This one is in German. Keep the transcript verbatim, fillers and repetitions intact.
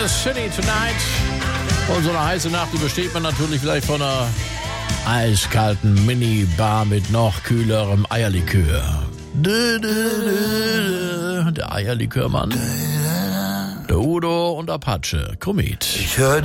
the City Tonight. Und so eine heiße Nacht, die besteht man natürlich vielleicht von einer eiskalten Minibar mit noch kühlerem Eierlikör. Der Eierlikörmann. Der Udo und Apache. Komet. Ich hör